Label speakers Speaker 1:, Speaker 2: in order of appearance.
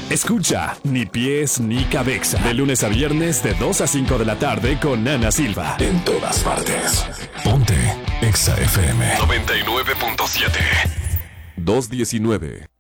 Speaker 1: Escucha Ni Pies Ni Cabeza. De lunes a viernes de 2 a 5 de la tarde con Ana Silva. En todas partes. Ponte Exa FM 99.7. 219.